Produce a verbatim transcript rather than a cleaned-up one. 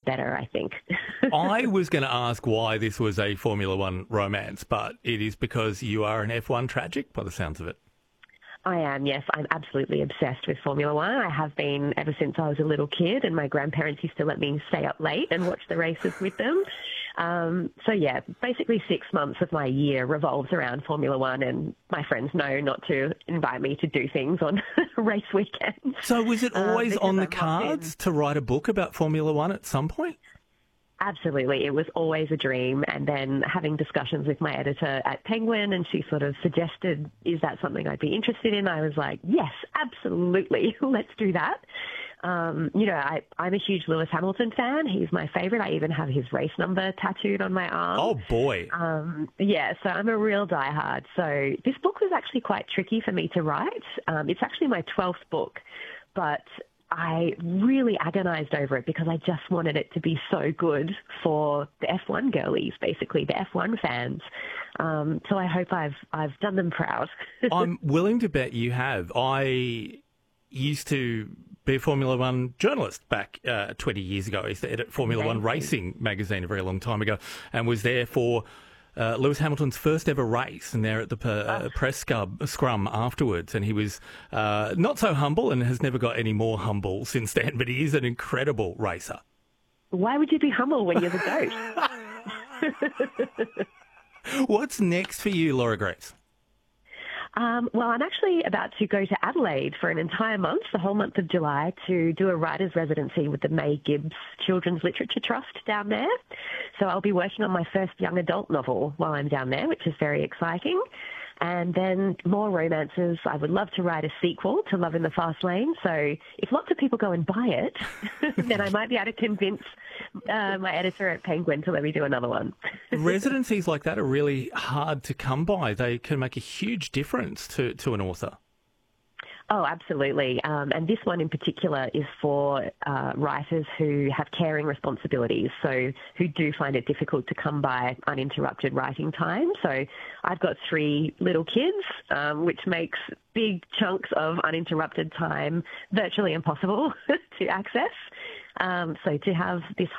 better, I think. I was going to ask why this was a Formula One romance, but it is because you are an F one tragic by the sounds of it. I am, yes. I'm absolutely obsessed with Formula One. I have been ever since I was a little kid, and my grandparents used to let me stay up late and watch the races with them. Um, so, yeah, basically six months of my year revolves around Formula One, and my friends know not to invite me to do things on race weekends. So was it always um, on the I'm cards to write a book about Formula One at some point? Absolutely. It was always a dream. And then having discussions with my editor at Penguin, and she sort of suggested, is that something I'd be interested in? I was like, yes, absolutely. Let's do that. Um, you know, I, I'm a huge Lewis Hamilton fan. He's my favorite. I even have his race number tattooed on my arm. Oh, boy. Um, yeah, so I'm a real diehard. So this book was actually quite tricky for me to write. Um, it's actually my twelfth book, but I really agonized over it because I just wanted it to be so good for the F one girlies, basically, the F one fans. Um, so I hope I've I've done them proud. I'm willing to bet you have. I used to be a Formula One journalist back uh, twenty years ago. I used to edit Formula Amazing. One Racing magazine a very long time ago, and was there for Uh, Lewis Hamilton's first ever race, and there at the per, uh, press scrub, scrum afterwards. And he was uh, not so humble and has never got any more humble since then, but he is an incredible racer. Why would you be humble when you're the goat? What's next for you, Laura Greaves? Um, well, I'm actually about to go to Adelaide for an entire month, the whole month of July, to do a writer's residency with the May Gibbs Children's Literature Trust down there. So I'll be working on my first young adult novel while I'm down there, which is very exciting. And then more romances. I would love to write a sequel to Love in the Fast Lane. So if lots of people go and buy it, then I might be able to convince uh, my editor at Penguin to let me do another one. Residencies like that are really hard to come by. They can make a huge difference to, to an author. Oh, absolutely. Um, and this one in particular is for uh, writers who have caring responsibilities, so who do find it difficult to come by uninterrupted writing time. So I've got three little kids, um, which makes big chunks of uninterrupted time virtually impossible to access. Um, so to have this